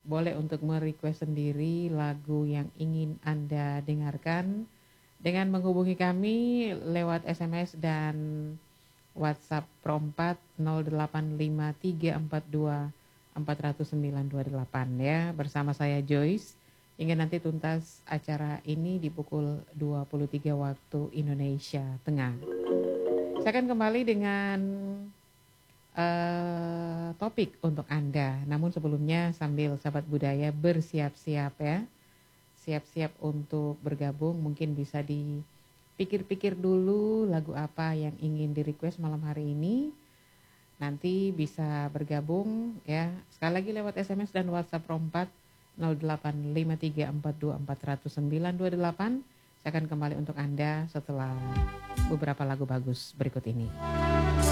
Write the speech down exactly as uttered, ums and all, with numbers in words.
boleh untuk merequest sendiri lagu yang ingin Anda dengarkan dengan menghubungi kami lewat S M S dan WhatsApp Pro empat nol delapan lima tiga empat dua empat nol sembilan dua delapan ya, bersama saya Joyce hingga nanti tuntas acara ini di pukul dua puluh tiga waktu Indonesia Tengah. Saya akan kembali dengan uh, topik untuk Anda. Namun sebelumnya sambil sahabat budaya bersiap-siap ya, siap-siap untuk bergabung, mungkin bisa dipikir-pikir dulu lagu apa yang ingin di request malam hari ini. Nanti bisa bergabung ya, sekali lagi lewat S M S dan WhatsApp Pro empat nol delapan lima tiga empat dua empat nol sembilan dua delapan. Saya akan kembali untuk Anda setelah beberapa lagu bagus berikut ini.